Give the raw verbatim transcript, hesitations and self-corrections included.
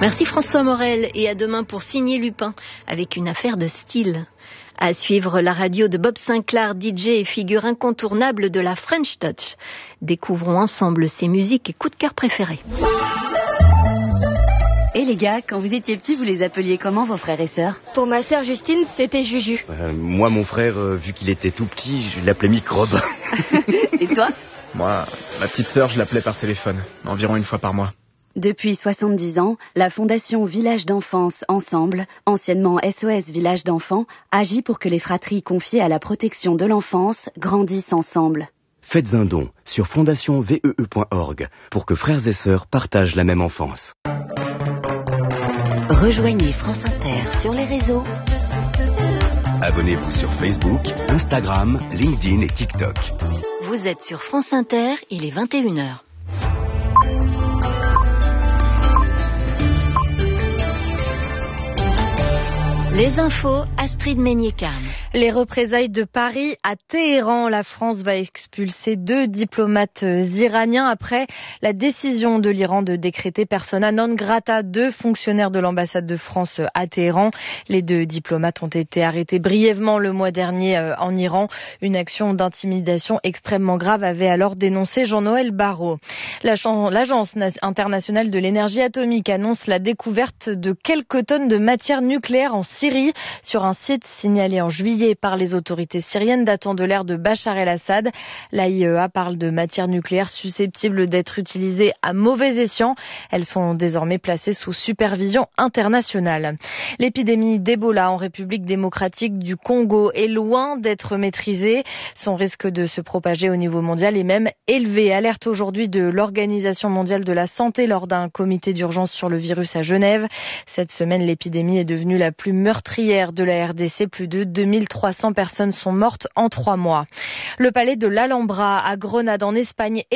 Merci François Morel et à demain pour Signer Lupin avec une affaire de style. À suivre la radio de Bob Sinclair, D J et figure incontournable de la French Touch. Découvrons ensemble ses musiques et coups de cœur préférés. Et les gars, quand vous étiez petits, vous les appeliez comment vos frères et sœurs? Pour ma sœur Justine, c'était Juju. Euh, moi, mon frère, euh, vu qu'il était tout petit, je l'appelais Microbe. Et toi? Moi, ma petite sœur, je l'appelais par téléphone, environ une fois par mois. Depuis soixante-dix ans, la Fondation Village d'Enfance Ensemble, anciennement S O S Village d'Enfants, agit pour que les fratries confiées à la protection de l'enfance grandissent ensemble. Faites un don sur fondation vee point org pour que frères et sœurs partagent la même enfance. Rejoignez France Inter sur les réseaux. Abonnez-vous sur Facebook, Instagram, LinkedIn et TikTok. Vous êtes sur France Inter, il est vingt et une heures. Les infos, Astrid Meignet-Carme. Les représailles de Paris à Téhéran. La France va expulser deux diplomates iraniens après la décision de l'Iran de décréter persona non grata deux fonctionnaires de l'ambassade de France à Téhéran. Les deux diplomates ont été arrêtés brièvement le mois dernier en Iran. Une action d'intimidation extrêmement grave avait alors dénoncé Jean-Noël Barrot. L'Agence internationale de l'énergie atomique annonce la découverte de quelques tonnes de matière nucléaire en Syrie sur un site signalé en juillet par les autorités syriennes datant de l'ère de Bachar el-Assad. L'A I E A parle de matières nucléaires susceptibles d'être utilisées à mauvais escient. Elles sont désormais placées sous supervision internationale. L'épidémie d'Ebola en République démocratique du Congo est loin d'être maîtrisée. Son risque de se propager au niveau mondial est même élevé. Alerte aujourd'hui de l'Organisation mondiale de la santé lors d'un comité d'urgence sur le virus à Genève. Cette semaine, l'épidémie est devenue la plus meurtrière de la R D C. Plus de deux mille trois cents personnes sont mortes en trois mois. Le palais de l'Alhambra à Grenade en Espagne